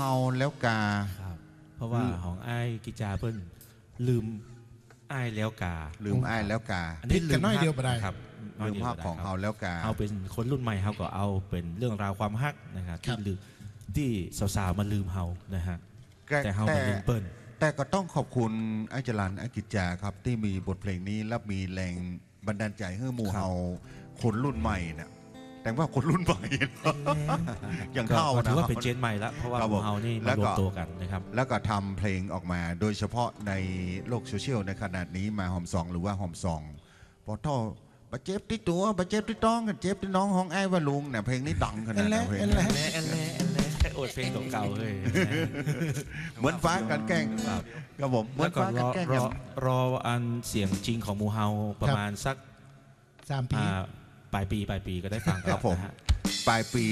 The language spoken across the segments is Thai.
ฮาแล้วกาครับเพราะว่าของไอ้กิจาเพิ่นลืมไอ้แล้วกาลืมไอ้แล้วกาอันนี้ลืมน้อยเดียวไปได้ครับลืมฮักของเฮาแล้วกาเอาเป็นคนรุ่นใหม่เขาก็เอาเป็นเรื่องราวความฮักนะครับที่ลืมที่สาวๆมาลืมเฮานะฮะแต่เฮาเป็นลืมเปิ้ลแต่ก็ต้องขอบคุณไอ้จรัญไอ้กิจจาครับที่มีบทเพลงนี้และมีแรงบันดาลใจให้หมู่เฮาคนรุ่นใหม่เนี่ยแต่ว่าคนรุ่นใหม่อย่างเท่านะถือว่าเป็นเจนใหม่แล้วเพราะว่าหมู่เฮานี่มารวมตัวกันนะครับแล้วก็ทำเพลงออกมาโดยเฉพาะในโลกโซเชียลในขนาดนี้มาหอมซองหรือว่าหอมซองพอท่อปะเจ็บที่ตัวปะเจ็บที่ต้องกันเจ็บที่น้องของไอ้ว่าลุงเนี่ยเพลงนี้ดังขนาดนั้นเพลงโอดเพลงเก่าๆเลยเหมือนฟ้ากันแกล้งครับผมเหมือนฟ้ากันแกล้งรออันเสียงจริงของหมู่เฮาประมาณสัก 3 ปีปลายปีก็ได้ฟังครับผมปลายปี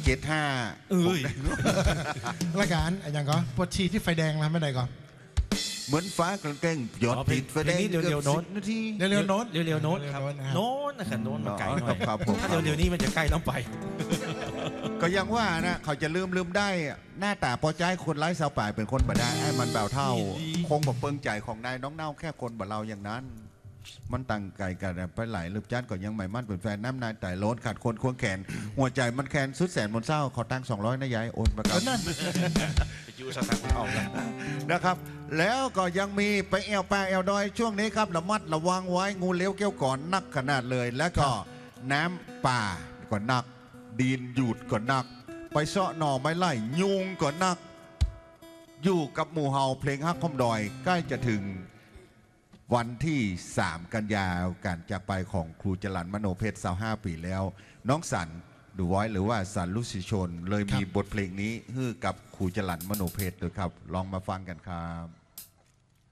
75 รายการอย่างก็ปวดฉี่ที่ไฟแดงแล้วไม่ได้ก่อนเหมือนฟ้ากันแกล้งหยดติดไฟแดงเร็วๆโน้ตนาทีเร็วๆโน้ตเร็วๆโน้ตครับโน้ตนะครับโน้ตมาไกลหน่อยถ้าเร็วๆนี้มันจะใกล้ต้องไปก็ยังว่านะเขาจะลืมได้หน้าตาพอใจคนไร้สาวป่ายเป็นคนบ่ได้ไอ้มันเบาเท่าคงแบบเปิงใจของนายน้องเน่าแค่คนบ่เราอย่างนั้นมันตั้งไก่กันไปหลายลืมจันก็ยังใหม่มั่นเป็นแฟนน้ำนายแต่ล้นขาดคนควงแขนหัวใจมันแขนสุดแสนมนเศร้าขอตั้ง200นะยายโอนประกันนั่นยูสตังค์ออกแล้วนะครับแล้วก็ยังมีไปแอวป่าแอวดอยช่วงนี้ครับระมัดระวังไว้งูเลี้ยวเกี้ยวก่อนนักขนาดเลยแล้วก็น้ำป่าก่อนนักดินหยุดก่อนนักไปเสาะหน่อไม้ไล่ยุงก่อนนักอยู่กับหมู่เฮาเพลงฮักคอมดอยใกล้จะถึงวันที่3 กันยาการจากไปของครูจรัญมโนเพชร25 ปีแล้วน้องสันดูไว้หรือว่าสันลุสิชนเลยมีบทเพลงนี้ให้กับครูจรัญมโนเพชรด้วยครับลองมาฟังกันครับ